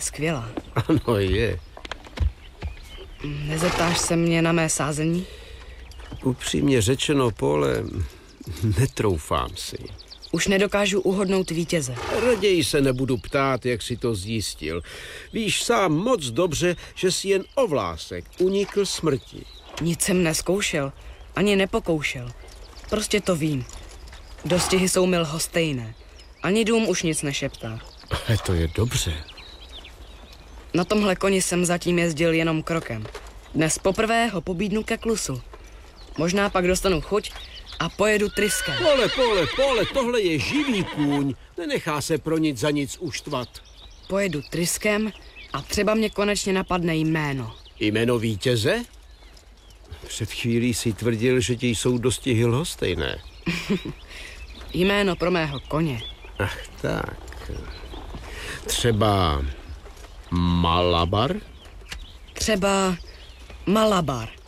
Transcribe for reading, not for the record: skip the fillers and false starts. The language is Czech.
skvělá. Ano, je. Nezeptáš se mě na mé sázení? Upřímně řečeno, Pole, netroufám si. Už nedokážu uhodnout vítěze. Raději se nebudu ptát, jak si to zjistil. Víš sám moc dobře, že si jen o vlásek unikl smrti. Nic jsem neskoušel, ani nepokoušel. Prostě to vím. Dostihy jsou mi lhostejné. Ani dům už nic nešeptá. Ale to je dobře. Na tomhle koni jsem zatím jezdil jenom krokem. Dnes poprvé ho pobídnu ke klusu. Možná pak dostanu chuť a pojedu tryskem. Pole, tohle je živý kůň. Nenechá se pro nic za nic uštvat. Pojedu tryskem a třeba mě konečně napadne jméno. Jméno vítěze? Před chvílí si tvrdil, že ti jsou dostihy lhostejné. Jméno pro mého koně. Ach tak. Třeba Malabar? Třeba Malabar.